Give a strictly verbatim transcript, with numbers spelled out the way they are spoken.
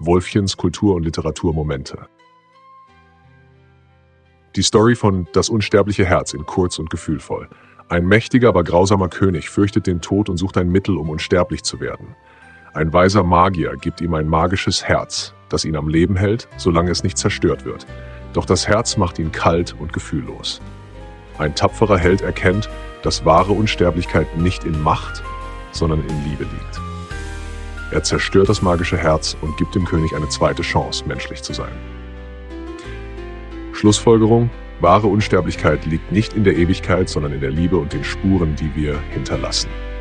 Wolfchens Kultur- und Literaturmomente. Die Story von Das unsterbliche Herz in kurz und gefühlvoll. Ein mächtiger, aber grausamer König fürchtet den Tod und sucht ein Mittel, um unsterblich zu werden. Ein weiser Magier gibt ihm ein magisches Herz, das ihn am Leben hält, solange es nicht zerstört wird. Doch das Herz macht ihn kalt und gefühllos. Ein tapferer Held erkennt, dass wahre Unsterblichkeit nicht in Macht, sondern in Liebe liegt. Er zerstört das magische Herz und gibt dem König eine zweite Chance, menschlich zu sein. Schlussfolgerung: Wahre Unsterblichkeit liegt nicht in der Ewigkeit, sondern in der Liebe und den Spuren, die wir hinterlassen.